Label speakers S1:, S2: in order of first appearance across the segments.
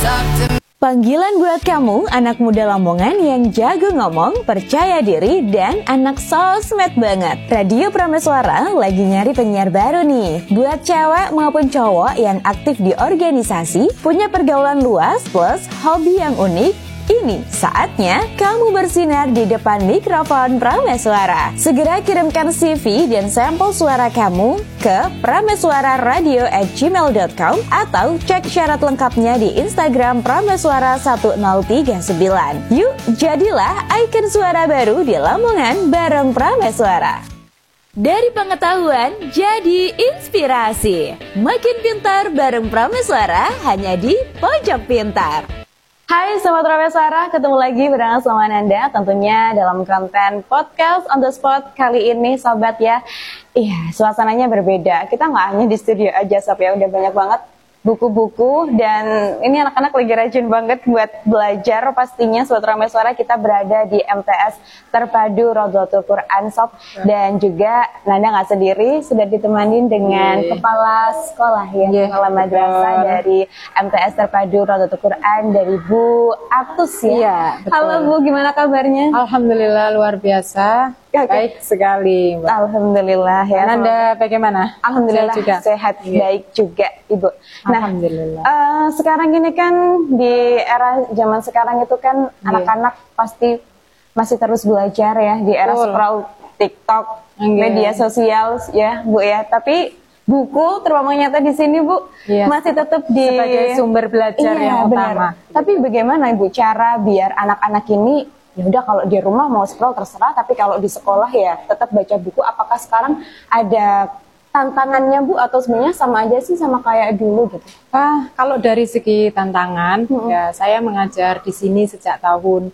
S1: Panggilan buat kamu, anak muda Lamongan yang jago ngomong, percaya diri, dan anak sosmed banget. Radio Prameswara lagi nyari penyiar baru nih. Buat cewek maupun cowok yang aktif di organisasi, punya pergaulan luas plus hobi yang unik, ini saatnya kamu bersinar di depan mikrofon Prameswara. Segera kirimkan CV dan sampel suara kamu ke prameswararadio@gmail.com atau cek syarat lengkapnya di Instagram Prameswara1039. Yuk, jadilah ikon suara baru di Lamongan bareng Prameswara. Dari pengetahuan jadi inspirasi. Makin pintar bareng Prameswara hanya di Pojok Pintar. Hai Sobat Prameswara, ketemu lagi bersama sama Nanda tentunya dalam konten podcast on the spot kali ini Sobat ya. Iya, suasananya berbeda. Kita nggak hanya di studio aja Sob ya, udah banyak banget buku-buku dan ini anak-anak lagi rajin banget buat belajar pastinya. Sobat Prameswara, kita berada di MTS Terpadu Rodotul Quran Sob, dan juga Nanda nggak sendiri, sudah ditemani dengan kepala sekolah ya, kepala madrasah dari MTS Terpadu Rodotul Quran dari Bu Atus ya. Halo Bu, gimana kabarnya?
S2: Alhamdulillah luar biasa. Baik sekali, Mbak.
S1: Alhamdulillah ya.
S2: Anda bagaimana?
S1: Alhamdulillah juga. Sehat, baik juga Ibu. Nah,
S2: Alhamdulillah.
S1: Sekarang ini kan di era zaman sekarang itu kan anak-anak pasti masih terus belajar ya di era scroll TikTok, media sosial ya Bu ya. Tapi buku terbang nyata di sini Bu masih tetap
S2: sebagai sumber belajar yang utama.
S1: Tapi bagaimana Ibu cara biar anak-anak ini ya udah kalau di rumah mau scroll terserah, tapi kalau di sekolah ya tetap baca buku? Apakah sekarang ada tantangannya Bu atau sebenarnya sama aja sih sama kayak dulu gitu?
S2: Kalau dari segi tantangan ya saya mengajar di sini sejak tahun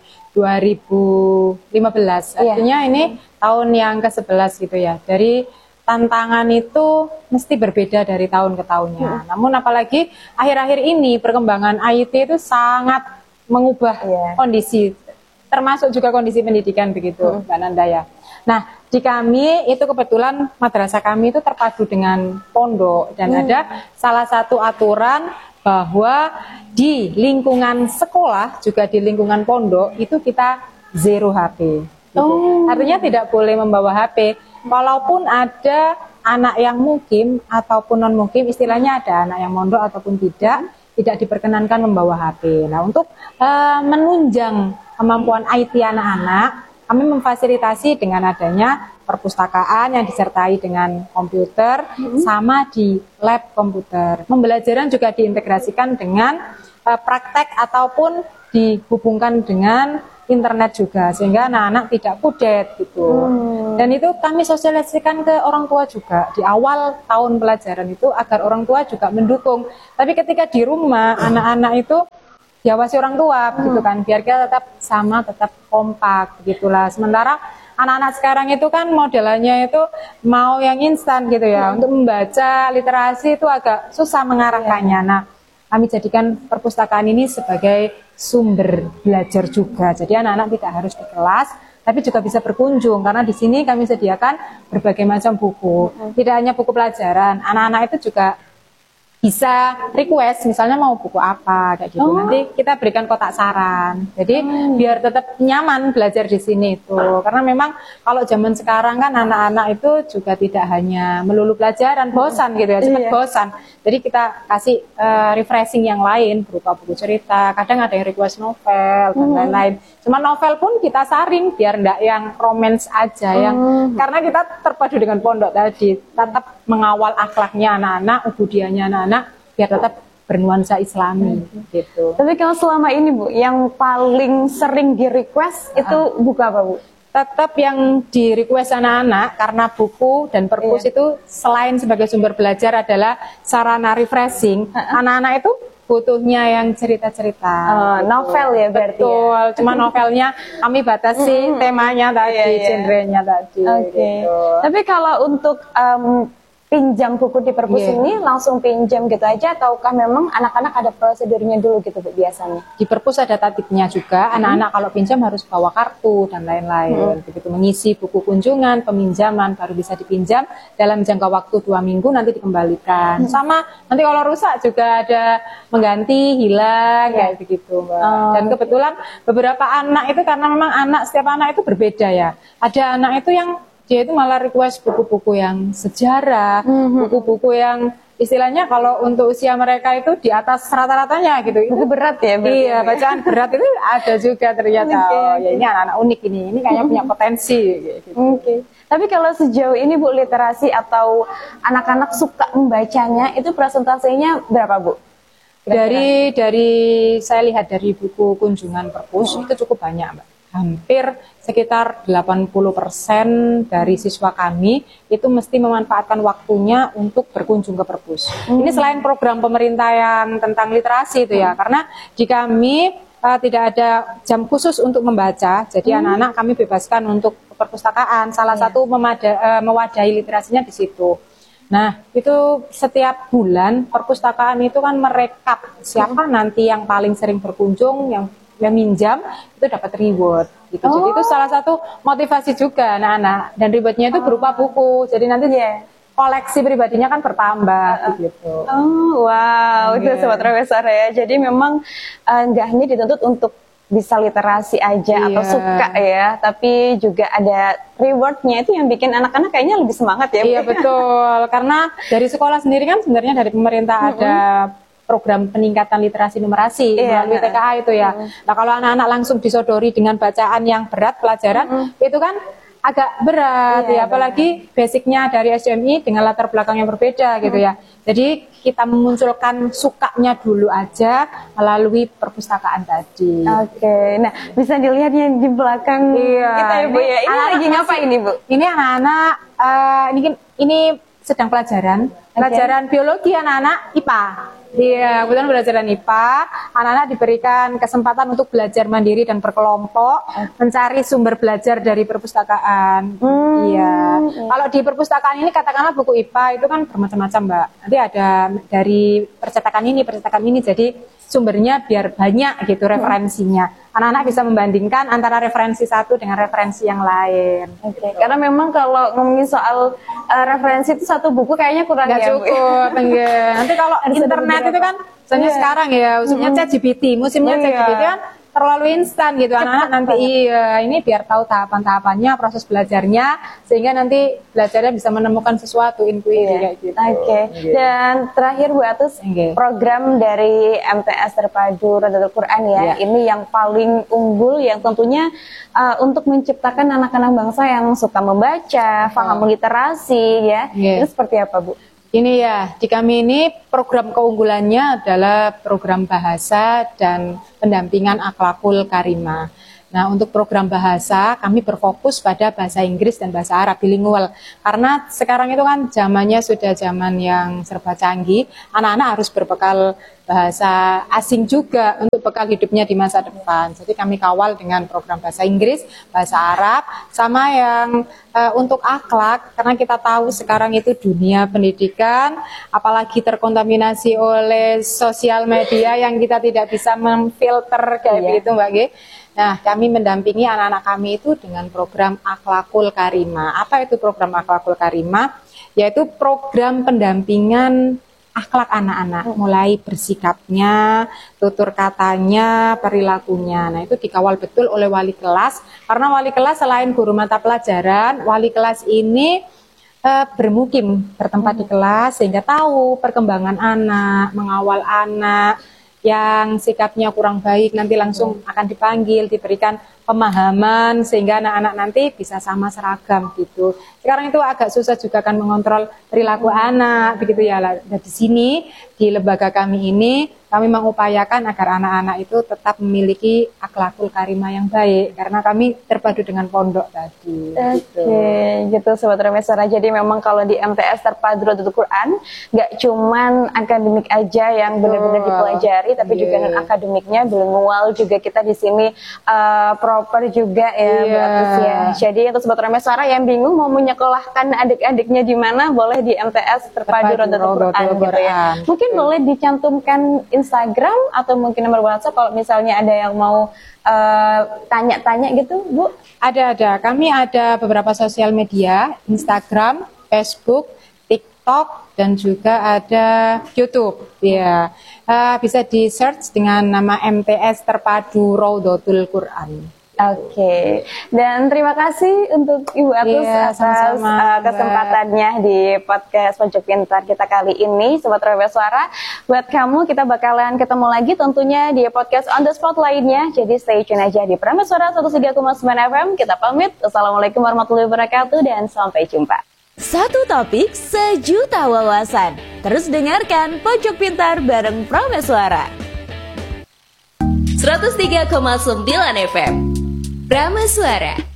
S2: 2015. Artinya ini tahun yang ke-11 gitu ya. Dari tantangan itu mesti berbeda dari tahun ke tahunnya. Namun apalagi akhir-akhir ini perkembangan IT itu sangat mengubah kondisi, termasuk juga kondisi pendidikan begitu, Mbak Nanda ya. Nah, di kami itu kebetulan madrasah kami itu terpadu dengan pondok dan ada salah satu aturan bahwa di lingkungan sekolah juga di lingkungan pondok itu kita zero HP. Gitu. Artinya tidak boleh membawa HP. Walaupun ada anak yang mukim ataupun non mukim, istilahnya ada anak yang mondok ataupun tidak diperkenankan membawa HP. Nah, untuk menunjang kemampuan IT anak-anak, kami memfasilitasi dengan adanya perpustakaan yang disertai dengan komputer sama di lab komputer. Pembelajaran juga diintegrasikan dengan praktek ataupun dihubungkan dengan internet juga, sehingga anak-anak tidak kudet gitu. Dan itu kami sosialisasikan ke orang tua juga di awal tahun pelajaran itu agar orang tua juga mendukung. Tapi ketika di rumah anak-anak itu diawasi orang tua begitu kan, biar kita tetap sama, tetap kompak begitulah. Sementara anak-anak sekarang itu kan modelannya itu mau yang instan gitu ya. Untuk membaca literasi itu agak susah mengarahkannya. Nah, kami jadikan perpustakaan ini sebagai sumber belajar juga. Jadi anak-anak tidak harus di kelas, tapi juga bisa berkunjung karena di sini kami sediakan berbagai macam buku. Tidak hanya buku pelajaran, anak-anak itu juga bisa request misalnya mau buku apa kayak gitu. Nanti kita berikan kotak saran. Jadi biar tetap nyaman belajar di sini itu. Karena memang kalau zaman sekarang kan anak-anak itu juga tidak hanya melulu pelajaran, bosan gitu ya, cepat bosan. Jadi kita kasih refreshing yang lain berupa buku cerita. Kadang ada yang request novel dan lain-lain. Cuma novel pun kita saring biar enggak yang romance aja yang karena kita terpadu dengan pondok tadi, tetap mengawal akhlaknya anak-anak, ubudiahnya anak-anak biar tetap bernuansa Islami gitu.
S1: Tapi kalau selama ini Bu, yang paling sering di request itu buku apa Bu?
S2: Tetap yang di request anak-anak karena buku dan perpus itu selain sebagai sumber belajar adalah sarana refreshing. Anak-anak itu butuhnya yang cerita-cerita.
S1: Novel ya berarti.
S2: Betul, cuma novelnya kami batasi temanya tadi, genrenya tadi.
S1: Gitu. Tapi kalau untuk pinjam buku di perpus
S2: Iya.
S1: ini langsung pinjam gitu aja, ataukah memang anak-anak ada prosedurnya dulu gitu Bu biasanya?
S2: Di perpus ada tatipnya juga, anak-anak kalau pinjam harus bawa kartu dan lain-lain. Begitu mengisi buku kunjungan, peminjaman, baru bisa dipinjam dalam jangka waktu 2 minggu, nanti dikembalikan. Sama nanti kalau rusak juga ada mengganti, hilang, kayak begitu Mbak. Dan kebetulan beberapa anak itu, karena memang setiap anak itu berbeda ya. Ada anak itu yang dia itu malah request buku-buku yang sejarah, buku-buku yang istilahnya kalau untuk usia mereka itu di atas rata-ratanya gitu.
S1: Buku berat ya berarti?
S2: Iya, bacaan berat itu ada juga ternyata. Oh, ya ini anak-anak unik ini kayaknya punya potensi. Gitu.
S1: Oke. Tapi kalau sejauh ini Bu, literasi atau anak-anak suka membacanya itu persentasenya berapa Bu?
S2: Dari saya lihat dari buku kunjungan perpus itu cukup banyak Mbak. Hampir sekitar 80% dari siswa kami itu mesti memanfaatkan waktunya untuk berkunjung ke perpus. Ini selain program pemerintah yang tentang literasi itu ya, karena di kami tidak ada jam khusus untuk membaca, jadi anak-anak kami bebaskan untuk perpustakaan. Salah satu mewadahi literasinya di situ. Nah, itu setiap bulan perpustakaan itu kan merekap siapa nanti yang paling sering berkunjung, yang minjam itu dapat reward gitu. Jadi itu salah satu motivasi juga anak-anak, dan rewardnya itu berupa buku. Jadi nanti koleksi pribadinya kan bertambah gitu.
S1: Oh, wow, itu Sobat Profesor ya. Jadi memang nggak hanya dituntut untuk bisa literasi aja atau suka ya, tapi juga ada rewardnya, itu yang bikin anak-anak kayaknya lebih semangat ya.
S2: Iya betul, karena dari sekolah sendiri kan sebenarnya dari pemerintah ada program peningkatan literasi numerasi melalui TKA itu ya. Nah kalau anak-anak langsung disodori dengan bacaan yang berat pelajaran itu kan agak berat ya, apalagi basicnya dari SMI dengan latar belakang yang berbeda gitu ya. Jadi kita memunculkan sukanya dulu aja melalui perpustakaan tadi.
S1: Oke, nah bisa dilihat yang di belakang kita ya Bu ya. Ini lagi ngapain ini Bu?
S2: Ini anak-anak ini sedang pelajaran biologi anak-anak IPA. Iya, kebetulan pelajaran IPA, anak-anak diberikan kesempatan untuk belajar mandiri dan berkelompok, mencari sumber belajar dari perpustakaan. Iya, kalau di perpustakaan ini katakanlah buku IPA itu kan bermacam-macam Mbak. Nanti ada dari percetakan ini, jadi sumbernya biar banyak gitu referensinya. Anak-anak bisa membandingkan antara referensi satu dengan referensi yang lain.
S1: Oke. Karena memang kalau ngomongin soal referensi itu satu buku kayaknya kurang
S2: nggak
S1: ya
S2: cukup, enggak. Nanti kalau internet itu kan, misalnya sekarang ya, khususnya ChatGPT, musimnya ChatGPT kan terlalu instan gitu. Anak-anak nanti ini biar tahu tahapan-tahapannya, proses belajarnya, sehingga nanti belajarnya bisa menemukan sesuatu intuisi kayak gitu.
S1: Oke. Dan terakhir Bu Atus, program dari MTS Terpadu Rodatul Quran ya, ini yang paling unggul, yang tentunya untuk menciptakan anak-anak bangsa yang suka membaca, paham literasi ya. Itu seperti apa Bu?
S2: Ini ya, di kami ini program keunggulannya adalah program bahasa dan pendampingan akhlakul karimah. Nah, untuk program bahasa kami berfokus pada bahasa Inggris dan bahasa Arab bilingual. Karena sekarang itu kan zamannya sudah zaman yang serba canggih, anak-anak harus berbekal bahasa asing juga untuk bekal hidupnya di masa depan. Jadi kami kawal dengan program bahasa Inggris, bahasa Arab, sama yang untuk akhlak, karena kita tahu sekarang itu dunia pendidikan, apalagi terkontaminasi oleh sosial media yang kita tidak bisa memfilter kayak begitu Mbak G. Nah, kami mendampingi anak-anak kami itu dengan program Akhlakul Karimah. Apa itu program Akhlakul Karimah? Yaitu program pendampingan akhlak anak-anak, mulai bersikapnya, tutur katanya, perilakunya. Nah, itu dikawal betul oleh wali kelas, karena wali kelas selain guru mata pelajaran, wali kelas ini bermukim, bertempat di kelas, sehingga tahu perkembangan anak, mengawal anak, yang sikapnya kurang baik nanti langsung akan dipanggil, diberikan pemahaman sehingga anak-anak nanti bisa sama seragam gitu. Sekarang itu agak susah juga kan mengontrol perilaku anak begitu ya. Dan di sini di lembaga kami ini kami mengupayakan agar anak-anak itu tetap memiliki akhlakul karimah yang baik karena kami terpadu dengan pondok tadi.
S1: Gitu Sobat Rameswara. Jadi memang kalau di MTS Terpadu Rodotul Quran nggak cuman akademik aja yang benar-benar dipelajari, tapi juga non akademiknya bilingual juga kita di sini proper juga ya, Bu Atus ya. Jadi untuk Sobat Rameswara yang bingung mau menyekolahkan adik-adiknya di mana, boleh di MTS Terpadu Rodotul Quran gitu ya. Mungkin boleh dicantumkan Instagram atau mungkin nomor WhatsApp kalau misalnya ada yang mau tanya-tanya gitu, Bu.
S2: Ada. Kami ada beberapa sosial media, Instagram, Facebook, TikTok, dan juga ada YouTube. Ya, bisa di search dengan nama MTS Terpadu Rodotul Quran.
S1: Oke, dan terima kasih untuk Ibu Atus atas kesempatannya di podcast Pojok Pintar kita kali ini, Sobat Rameswara. Buat kamu, kita bakalan ketemu lagi tentunya di podcast On The Spot lainnya. Jadi stay tune aja di Prameswara 103,9 FM. Kita pamit. Assalamualaikum warahmatullahi wabarakatuh dan sampai jumpa. Satu topik, sejuta wawasan. Terus dengarkan Pojok Pintar bareng Prameswara. 103,9 FM. Prameswara.